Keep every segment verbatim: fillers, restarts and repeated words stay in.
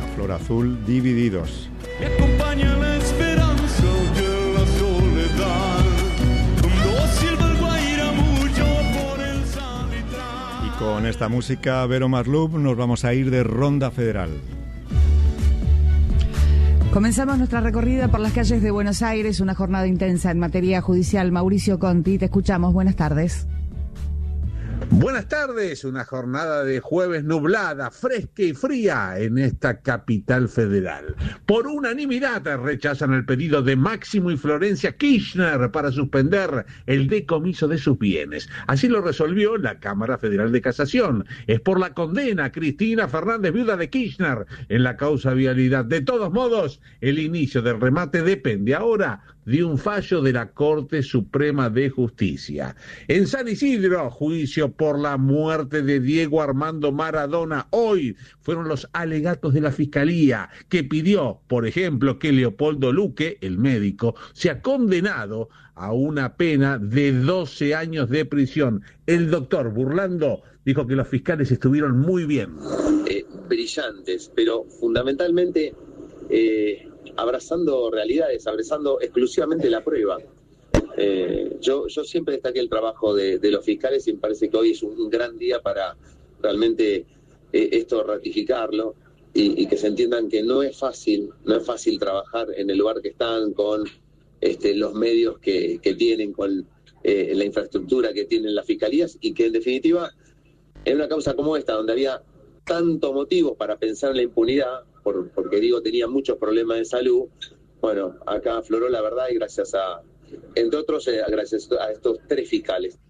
Flor Azul, Divididos. Me acompaña la esperanza de la soledad, cuando silba el guairamullo por el salitral. Y con esta música, Vero Maslup, nos vamos a ir de Ronda Federal. Comenzamos nuestra recorrida por las calles de Buenos Aires, una jornada intensa en materia judicial. Mauricio Conti, te escuchamos. Buenas tardes. Buenas tardes, una jornada de jueves nublada, fresca y fría en esta capital federal. Por unanimidad rechazan el pedido de Máximo y Florencia Kirchner para suspender el decomiso de sus bienes. Así lo resolvió la Cámara Federal de Casación. Es por la condena a Cristina Fernández, viuda de Kirchner, en la causa Vialidad. De todos modos, el inicio del remate depende ahora de un fallo de la Corte Suprema de Justicia. En San Isidro, juicio por la muerte de Diego Armando Maradona. Hoy fueron los alegatos de la Fiscalía, que pidió, por ejemplo, que Leopoldo Luque, el médico, sea condenado a una pena de doce años de prisión. El doctor Burlando dijo que los fiscales estuvieron muy bien. Eh, brillantes, pero fundamentalmente eh, abrazando realidades, abrazando exclusivamente la prueba. Eh, yo, yo siempre destaqué el trabajo de, de los fiscales y me parece que hoy es un, un gran día para realmente eh, esto ratificarlo y, y que se entiendan que no es fácil, no es fácil trabajar en el lugar que están, con este, los medios que, que tienen, con eh, la infraestructura que tienen las fiscalías, y que en definitiva en una causa como esta, donde había tantos motivos para pensar en la impunidad, por, porque digo, tenía muchos problemas de salud, bueno, acá afloró la verdad y gracias a, entre otros, eh, gracias a estos tres fiscales.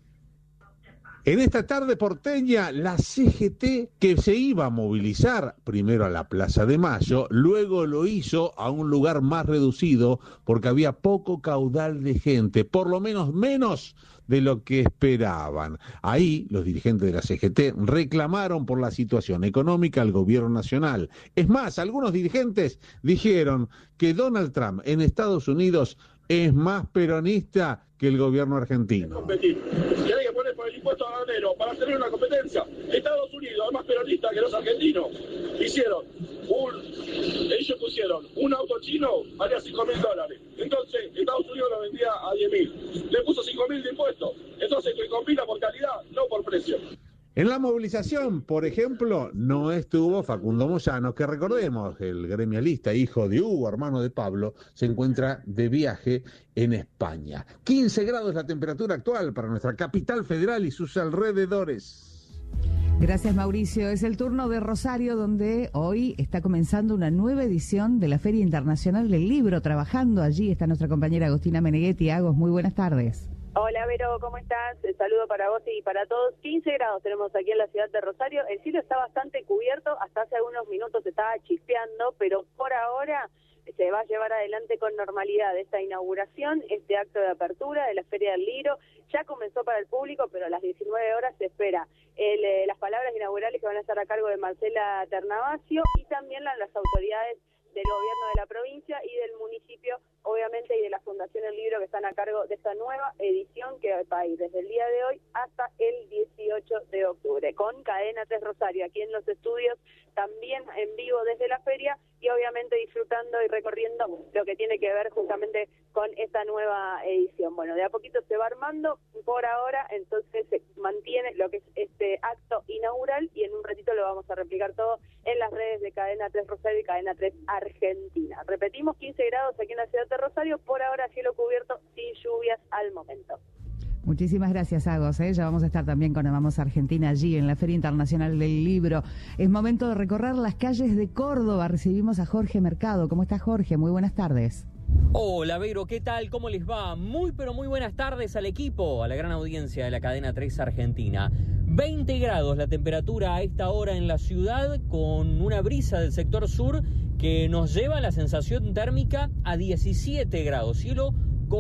En esta tarde porteña, la C G T, que se iba a movilizar primero a la Plaza de Mayo, luego lo hizo a un lugar más reducido porque había poco caudal de gente, por lo menos menos de lo que esperaban. Ahí los dirigentes de la C G T reclamaron por la situación económica al gobierno nacional. Es más, algunos dirigentes dijeron que Donald Trump en Estados Unidos es más peronista que el gobierno argentino. Competir. Si hay que poner por el impuesto aduanero para hacer una competencia, Estados Unidos es más peronista que los argentinos. Hicieron un, ellos pusieron un auto chino, valía cinco mil dólares. Entonces Estados Unidos lo vendía a diez mil. Le puso cinco mil de impuestos. Entonces que compita por calidad, no por precio. En la movilización, por ejemplo, no estuvo Facundo Moyano, que recordemos, el gremialista, hijo de Hugo, hermano de Pablo, se encuentra de viaje en España. quince grados la temperatura actual para nuestra capital federal y sus alrededores. Gracias, Mauricio. Es el turno de Rosario, donde hoy está comenzando una nueva edición de la Feria Internacional del Libro. Trabajando allí está nuestra compañera Agostina Meneghetti. Agos, muy buenas tardes. Hola, Vero, ¿cómo estás? El saludo para vos y para todos. quince grados tenemos aquí en la ciudad de Rosario. El cielo está bastante cubierto, hasta hace algunos minutos estaba chispeando, pero por ahora se va a llevar adelante con normalidad esta inauguración, este acto de apertura de la Feria del Libro. Ya comenzó para el público, pero a las diecinueve horas se espera el, eh, las palabras inaugurales que van a estar a cargo de Marcela Ternavasio y también las, las autoridades del gobierno de la provincia y del municipio, obviamente, y de la Fundación El Libro, que están a cargo de esta nueva edición que va a ir desde el día de hoy hasta el dieciocho de octubre, con Cadena tres Rosario, aquí en los estudios, también en vivo desde la feria, y obviamente disfrutando y recorriendo lo que tiene que ver justamente con esta nueva edición. Bueno, de a poquito se va armando, por ahora, entonces se mantiene lo que es este acto inaugural, y en un ratito lo vamos a replicar todo en las redes de Cadena tres Rosario y Cadena tres Argentina. Repetimos, quince grados aquí en la ciudad de Rosario, por ahora cielo cubierto, sin lluvias al momento. Muchísimas gracias, Agos. ¿eh? Ya vamos a estar también con Amamos Argentina allí en la Feria Internacional del Libro. Es momento de recorrer las calles de Córdoba. Recibimos a Jorge Mercado. ¿Cómo está, Jorge? Muy buenas tardes. Hola, Vero, ¿qué tal? ¿Cómo les va? Muy, pero muy buenas tardes al equipo, a la gran audiencia de la Cadena tres Argentina. veinte grados la temperatura a esta hora en la ciudad, con una brisa del sector sur que nos lleva la sensación térmica a diecisiete grados. Cielo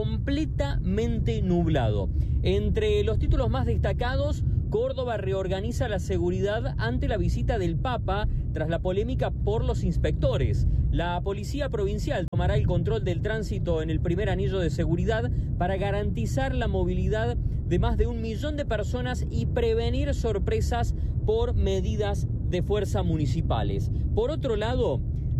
completamente nublado. Entre los títulos más destacados, Córdoba reorganiza la seguridad ante la visita del Papa tras la polémica por los inspectores. La Policía Provincial tomará el control del tránsito en el primer anillo de seguridad para garantizar la movilidad de más de un millón de personas y prevenir sorpresas por medidas de fuerza municipales. Por otro lado,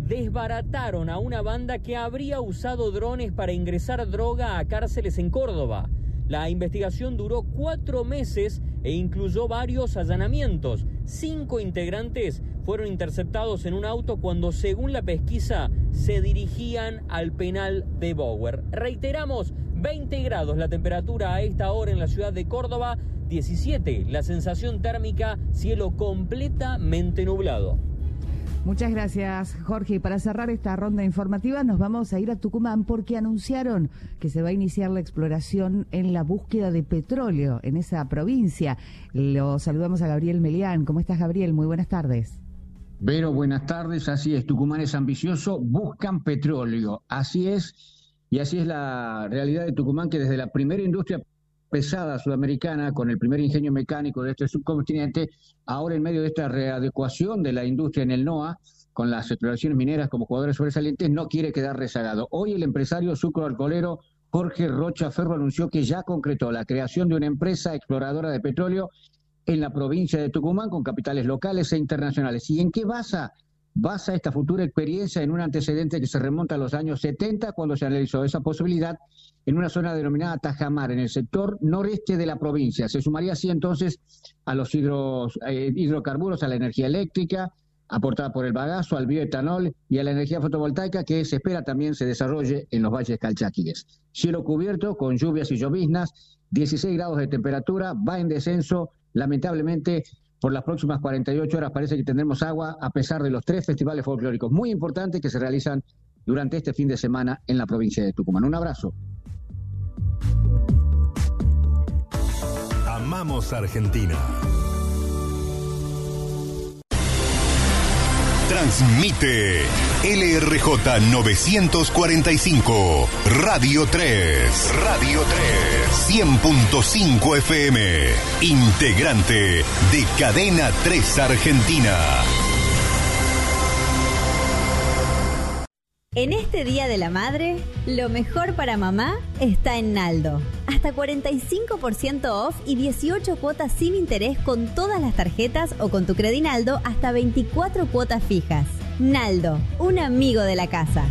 desbarataron a una banda que habría usado drones para ingresar droga a cárceles en Córdoba. La investigación duró cuatro meses e incluyó varios allanamientos. Cinco integrantes fueron interceptados en un auto cuando, según la pesquisa, se dirigían al penal de Bower. Reiteramos, veinte grados la temperatura a esta hora en la ciudad de Córdoba, diecisiete la sensación térmica, cielo completamente nublado. Muchas gracias, Jorge. Y para cerrar esta ronda informativa nos vamos a ir a Tucumán porque anunciaron que se va a iniciar la exploración en la búsqueda de petróleo en esa provincia. Lo saludamos a Gabriel Melián. ¿Cómo estás, Gabriel? Muy buenas tardes. Vero, buenas tardes. Así es, Tucumán es ambicioso, buscan petróleo. Así es, y así es la realidad de Tucumán, que desde la primera industria pesada sudamericana, con el primer ingenio mecánico de este subcontinente, ahora en medio de esta readecuación de la industria en el NOA, con las exploraciones mineras como jugadores sobresalientes, no quiere quedar rezagado. Hoy el empresario sucroalcoholero Jorge Rocha Ferro anunció que ya concretó la creación de una empresa exploradora de petróleo en la provincia de Tucumán, con capitales locales e internacionales. ¿Y en qué basa? Basa esta futura experiencia en un antecedente que se remonta a los años setenta, cuando se analizó esa posibilidad en una zona denominada Tajamar, en el sector noreste de la provincia. Se sumaría así entonces a los hidros, eh, hidrocarburos, a la energía eléctrica, aportada por el bagazo, al bioetanol y a la energía fotovoltaica, que se espera también se desarrolle en los valles calchaquíes. Cielo cubierto, con lluvias y lloviznas, dieciséis grados de temperatura, va en descenso, lamentablemente. Por las próximas cuarenta y ocho horas parece que tendremos agua, a pesar de los tres festivales folclóricos muy importantes que se realizan durante este fin de semana en la provincia de Tucumán. Un abrazo. Amamos Argentina. Transmite L R J novecientos cuarenta y cinco, Radio tres. Radio tres. cien punto cinco F M. Integrante de Cadena tres Argentina. En este Día de la Madre, lo mejor para mamá está en Naldo. Hasta cuarenta y cinco por ciento off y dieciocho cuotas sin interés con todas las tarjetas o con tu Credinaldo hasta veinticuatro cuotas fijas. Naldo, un amigo de la casa.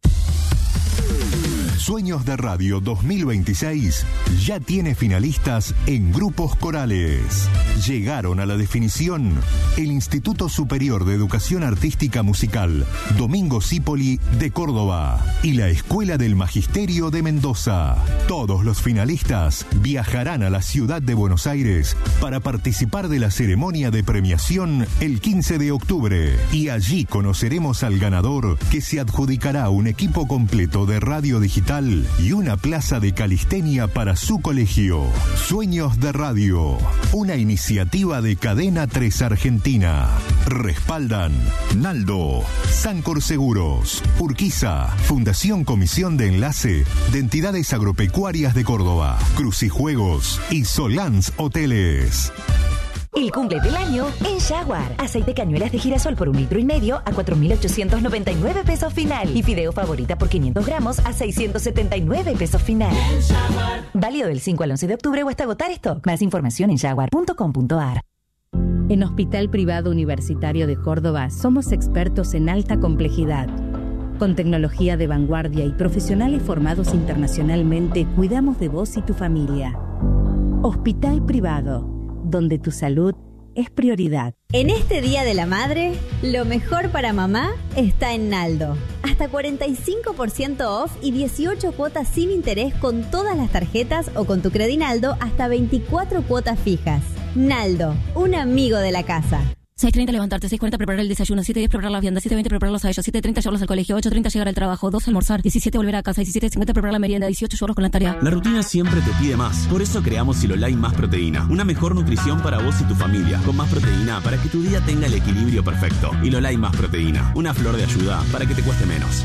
Sueños de Radio dos mil veintiséis ya tiene finalistas en grupos corales. Llegaron a la definición el Instituto Superior de Educación Artística Musical Domingo Cipoli de Córdoba y la Escuela del Magisterio de Mendoza. Todos los finalistas viajarán a la ciudad de Buenos Aires para participar de la ceremonia de premiación el quince de octubre. Y allí conoceremos al ganador, que se adjudicará un equipo completo de radio digital y una plaza de calistenia para su colegio. Sueños de Radio, una iniciativa de Cadena tres Argentina. Respaldan Naldo, Sancor Seguros, Urquiza, Fundación Comisión de Enlace de Entidades Agropecuarias de Córdoba, Crucijuegos y Solans Hoteles. El cumple del año en Jaguar. Aceite cañuelas de girasol por un litro y medio a cuatro mil ochocientos noventa y nueve pesos final. Y fideo favorita por quinientos gramos a seiscientos setenta y nueve pesos final. Válido del cinco al once de octubre o hasta agotar stock. Más información en jaguar punto com punto a r. En Hospital Privado Universitario de Córdoba somos expertos en alta complejidad. Con tecnología de vanguardia y profesionales formados internacionalmente, cuidamos de vos y tu familia. Hospital Privado, donde tu salud es prioridad. En este Día de la Madre, lo mejor para mamá está en Naldo. Hasta cuarenta y cinco por ciento off y dieciocho cuotas sin interés con todas las tarjetas o con tu Credinaldo hasta veinticuatro cuotas fijas. Naldo, un amigo de la casa. seis treinta levantarte, seis cuarenta preparar el desayuno, siete diez preparar la vianda, siete veinte prepararlos a ellos, siete treinta llevarlos al colegio, ocho treinta llegar al trabajo, dos almorzar, diecisiete volver a casa, diecisiete cincuenta preparar la merienda, dieciocho llevarlos con la tarea. La rutina siempre te pide más, por eso creamos Silolai Más Proteína, una mejor nutrición para vos y tu familia, con más proteína para que tu día tenga el equilibrio perfecto. Silolai Más Proteína, una flor de ayuda para que te cueste menos.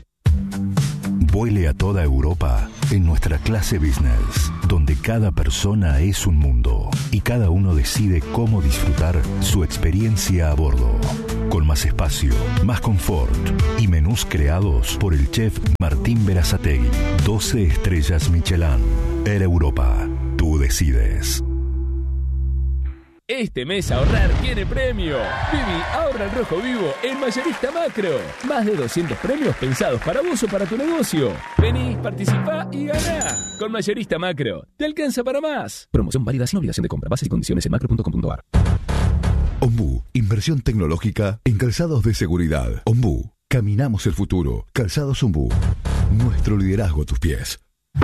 Vuele a toda Europa en nuestra clase business, donde cada persona es un mundo y cada uno decide cómo disfrutar su experiencia a bordo. Con más espacio, más confort y menús creados por el chef Martín Berazategui. doce estrellas Michelin. Air Europa. Tú decides. Este mes ahorrar tiene premio. Vivi, ahorra en rojo vivo en Mayorista Macro. Más de doscientos premios pensados para vos o para tu negocio. Vení, participá y ganá. Con Mayorista Macro, te alcanza para más. Promoción válida sin obligación de compra. Bases y condiciones en macro punto com punto a r. Ombú, inversión tecnológica en calzados de seguridad. Ombú, caminamos el futuro. Calzados Ombú, nuestro liderazgo a tus pies.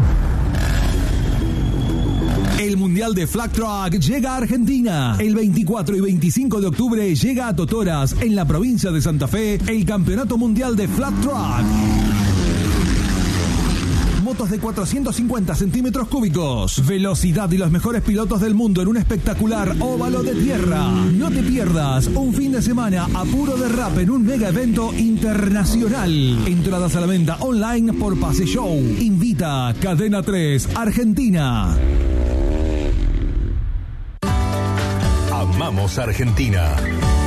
El Mundial de Flag Truck llega a Argentina. El veinticuatro y veinticinco de octubre llega a Totoras, en la provincia de Santa Fe, el Campeonato Mundial de Flag Truck. Motos de cuatrocientos cincuenta centímetros cúbicos, velocidad y los mejores pilotos del mundo en un espectacular óvalo de tierra. No te pierdas un fin de semana a puro derrape en un mega evento internacional. Entradas a la venta online por Pase Show. Invita Cadena tres Argentina. Amamos Argentina.